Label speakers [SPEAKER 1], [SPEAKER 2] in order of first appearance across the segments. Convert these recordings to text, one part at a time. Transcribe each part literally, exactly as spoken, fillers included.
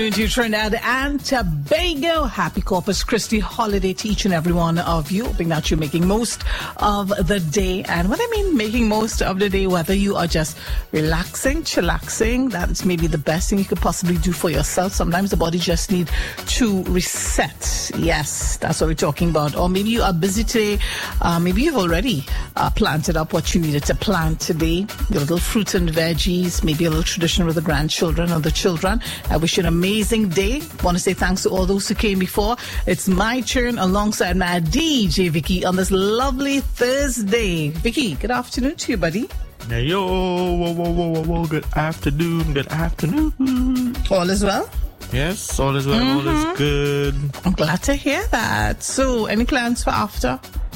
[SPEAKER 1] To Trinidad and Tobago. Happy Corpus Christi holiday to each and every one of you. Hoping that you're making most of the day. And what I mean making most of the day, whether you are just relaxing, chillaxing, that's maybe the best thing you could possibly do for yourself. Sometimes the body just needs to reset. Yes, that's what we're talking about. Or maybe you are busy today. Uh, maybe you've already uh, planted up what you needed to plant today. Your little fruits and veggies, maybe a little tradition with the grandchildren or the children. I wish you an amazing Amazing day. Want to say thanks to all those who came before. It's my turn alongside my D J Vicky on this lovely Thursday. Vicky, good afternoon to you, buddy.
[SPEAKER 2] Hey, yo, whoa, whoa, whoa, whoa, whoa, good afternoon, good afternoon.
[SPEAKER 1] All is well?
[SPEAKER 2] Yes, all is well, mm-hmm. all is good.
[SPEAKER 1] I'm glad to hear that. So, any plans for after?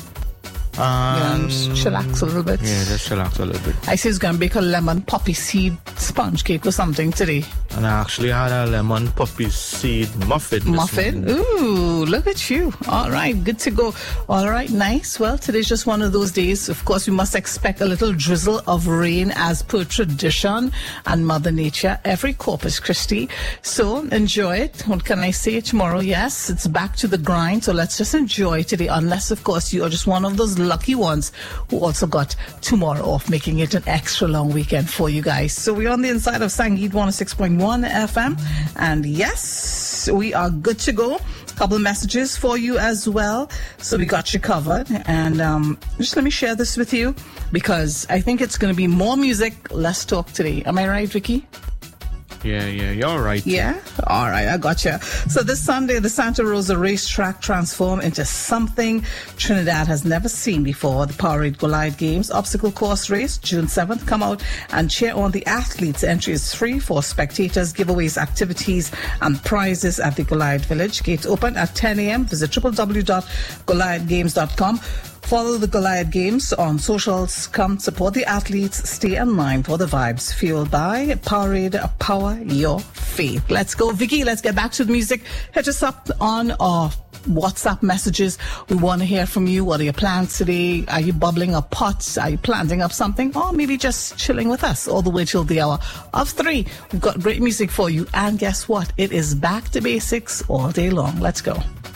[SPEAKER 2] Um,
[SPEAKER 1] you know, chillax a little bit.
[SPEAKER 2] Yeah, just chillax a little bit.
[SPEAKER 1] I see he's going to bake a lemon poppy seed sponge cake or something today.
[SPEAKER 2] And I actually had a lemon poppy seed muffin.
[SPEAKER 1] Muffin? Ooh, look at you. All right, good to go. All right, nice. Well, today's just one of those days. Of course, we must expect a little drizzle of rain as per tradition and Mother Nature every Corpus Christi. So enjoy it. What can I say? Tomorrow, yes, it's back to the grind. So let's just enjoy today. Unless, of course, you are just one of those lucky ones who also got tomorrow off, making it an extra long weekend for you guys. So we're on the inside of Sangeet one oh six point one F M, and yes, we are good to go. A couple of messages for you as well, so we got you covered. And um, just let me share this with you because I think it's going to be more music, less talk today. Am I right, Vicky?
[SPEAKER 2] Yeah, yeah, you're right.
[SPEAKER 1] Yeah? All right, I gotcha. So this Sunday, the Santa Rosa racetrack transformed into something Trinidad has never seen before. The Powerade Goliath Games obstacle course race, June seventh. Come out and cheer on the athletes. Entry is free for spectators, giveaways, activities, and prizes at the Goliath Village. Gates open at ten a.m. Visit w w w dot goliath games dot com. Follow the Goliath Games on socials. Come support the athletes. Stay in line for the vibes. Fueled by Powerade. Power your faith. Let's go, Vicky. Let's get back to the music. Hit us up on our WhatsApp messages. We want to hear from you. What are your plans today? Are you bubbling up pots? Are you planting up something? Or maybe just chilling with us all the way till the hour of three. We've got great music for you. And guess what? It is back to basics all day long. Let's go.